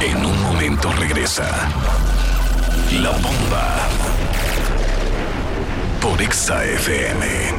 En un momento regresa La Bomba por Exa FM.